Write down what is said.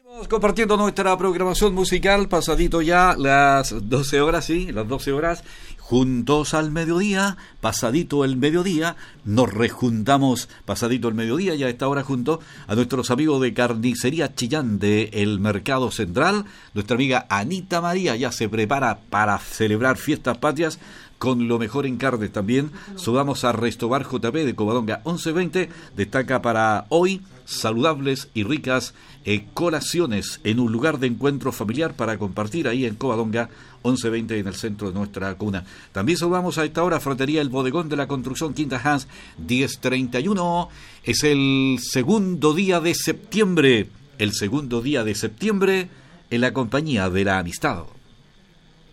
Compartiendo nuestra programación musical, pasadito ya las 12 horas, sí, las 12 horas, juntos al mediodía, pasadito el mediodía, nos rejuntamos pasadito el mediodía y a esta hora junto a nuestros amigos de Carnicería Chillán de El Mercado Central. Nuestra amiga Anita María ya se prepara para celebrar fiestas patrias con lo mejor en carnes también. Subamos a Restobar JP de Covadonga 1120, destaca para hoy saludables y ricas colaciones en un lugar de encuentro familiar para compartir ahí en Covadonga 1120 en el centro de nuestra comuna. También saludamos a esta hora Fratería El Bodegón de la Construcción Quinta Hans 1031. Es el segundo día de septiembre en la compañía de la amistad.